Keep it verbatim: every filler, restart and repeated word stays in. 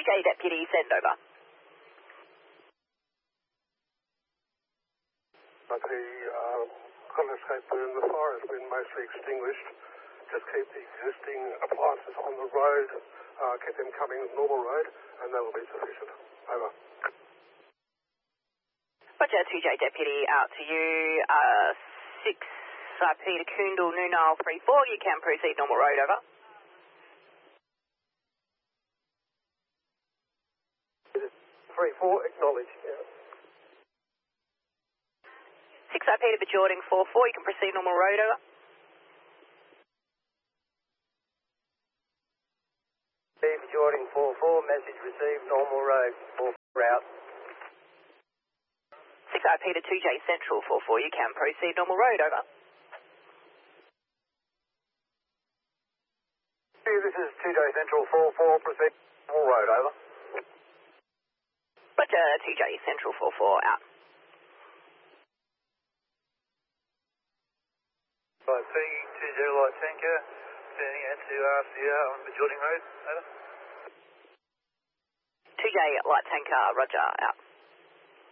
J Deputy, send over. But the uh, condensate burn, the fire has been mostly extinguished. Just keep the existing appliances on the road, uh, keep them coming normal road, and that will be sufficient. Over. Roger, two J Deputy, out to you. Uh, six uh, Peter Koondal, Noonal three four, you can proceed normal road, over. three four, acknowledge. Yeah. six uh, Peter Bajording four four, you can proceed normal road, over. Steve Bajording four four, message received, normal road, four four out. six uh, Peter two J Central four four, you can proceed normal road, over. This is two J Central four four, proceed normal road, over. Roger, two J Central four four, out. Right, taking two zero light tanker, turning into R C R on Bajording Road, over. two J light tanker, roger, out.